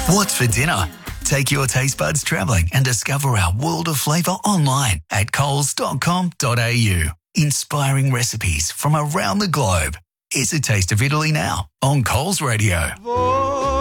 What's for dinner? Take your taste buds travelling and discover our world of flavour online at coles.com.au. Inspiring recipes from around the globe. It's a taste of Italy now on Coles Radio.